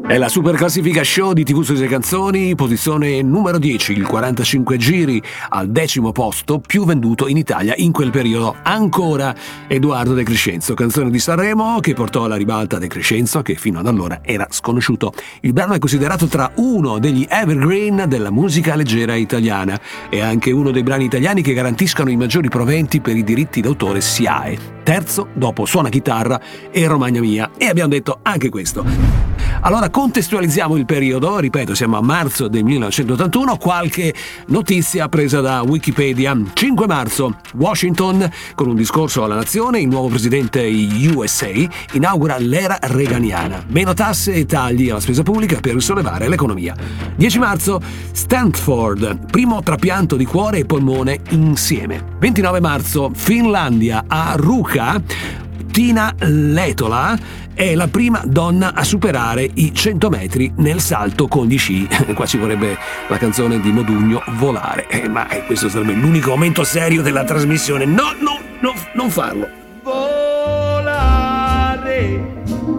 È la super classifica show di TV Sulle Canzoni, posizione numero 10, il 45 giri al 10° posto, più venduto in Italia in quel periodo. Ancora Edoardo De Crescenzo, canzone di Sanremo che portò alla ribalta De Crescenzo, che fino ad allora era sconosciuto. Il brano è considerato tra uno degli evergreen della musica leggera italiana e anche uno dei brani italiani che garantiscono i maggiori proventi per i diritti d'autore SIAE. Terzo dopo Suona Chitarra e Romagna Mia, e abbiamo detto anche questo. Allora contestualizziamo il periodo, ripeto, siamo a marzo del 1981, qualche notizia presa da Wikipedia. 5 marzo, Washington, con un discorso alla nazione, il nuovo presidente USA inaugura l'era reganiana. Meno tasse e tagli alla spesa pubblica per risollevare l'economia. 10 marzo, Stanford, primo trapianto di cuore e polmone insieme. 29 marzo, Finlandia, a Ruka, Tina Letola è la prima donna a superare i 100 metri nel salto con gli sci. Qua ci vorrebbe la canzone di Modugno, Volare. Ma questo sarebbe l'unico momento serio della trasmissione. No, non farlo. Volare.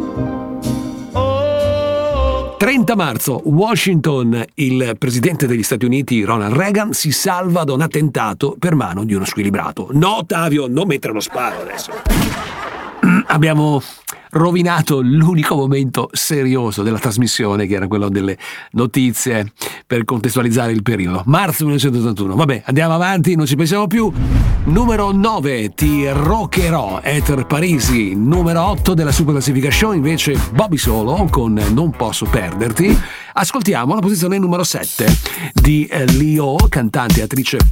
30 marzo, Washington, il presidente degli Stati Uniti Ronald Reagan si salva da un attentato per mano di uno squilibrato. No, Ottavio, non mettere uno sparo adesso. Abbiamo rovinato l'unico momento serioso della trasmissione, che era quello delle notizie per contestualizzare il periodo. Marzo 1981. Vabbè, andiamo avanti, non ci pensiamo più. Numero 9, Ti roccherò, Ether Parisi. Numero 8 della super classifica show, invece Bobby Solo con Non posso perderti. Ascoltiamo la posizione numero 7 di Leo, cantante e attrice